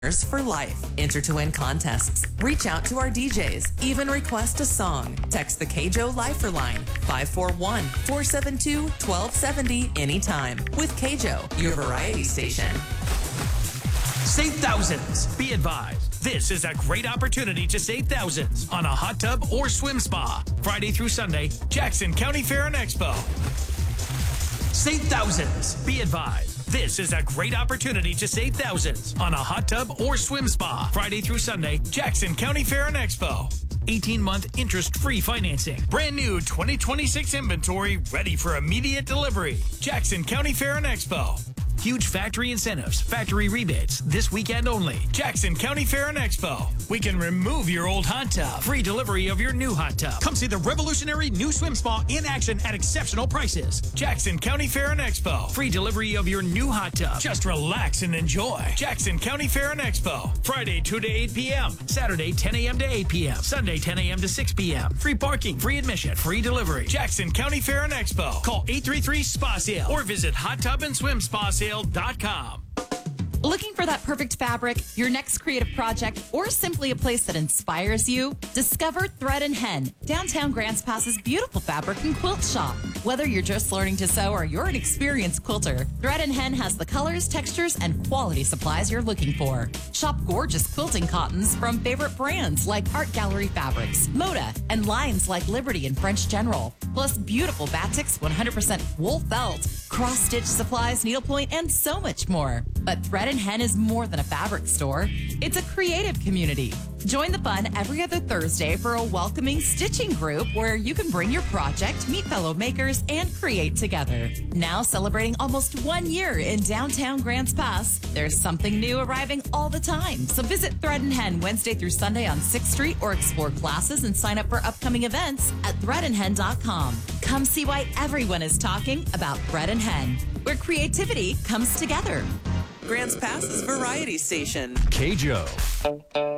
for life. Enter to win contests. Reach out to our DJs. Even request a song. Text the KJO Lifeline 541-472-1270 anytime. With KJO, your variety station. Save thousands. Be advised, this is a great opportunity to save thousands on a hot tub or swim spa. Friday through Sunday, Jackson County Fair and Expo. Save thousands. Be advised, this is a great opportunity to save thousands on a hot tub or swim spa. Friday through Sunday, Jackson County Fair and Expo. 18-month interest-free financing. Brand new 2026 inventory ready for immediate delivery. Jackson County Fair and Expo. Huge factory incentives, factory rebates, this weekend only. Jackson County Fair and Expo. We can remove your old hot tub. Free delivery of your new hot tub. Come see the revolutionary new swim spa in action at exceptional prices. Jackson County Fair and Expo. Free delivery of your new hot tub. Just relax and enjoy. Jackson County Fair and Expo. Friday 2 to 8 p.m. Saturday 10 a.m. to 8 p.m. Sunday 10 a.m. to 6 p.m. Free parking, free admission, free delivery. Jackson County Fair and Expo. Call 833-SPA-SALE or visit hottubandSwimSpaSale.com. Looking for that perfect fabric, your next creative project, or simply a place that inspires you? Discover Thread and Hen, downtown Grants Pass's beautiful fabric and quilt shop. Whether you're just learning to sew or you're an experienced quilter, Thread and Hen has the colors, textures, and quality supplies you're looking for. Shop gorgeous quilting cottons from favorite brands like Art Gallery Fabrics, Moda, and lines like Liberty and French General. Plus beautiful batiks, 100% wool felt, cross-stitch supplies, needlepoint, and so much more. But Thread and Hen is more than a fabric store. It's a creative community. Join the fun every other Thursday for a welcoming stitching group where you can bring your project, meet fellow makers, and create together. Now celebrating almost 1 year in downtown Grants Pass, there's something new arriving all the time. So visit Thread and Hen Wednesday through Sunday on 6th Street or explore classes and sign up for upcoming events at threadandhen.com. Come see why everyone is talking about Thread and Hen, where creativity comes together. Grants Pass's variety station. KJO.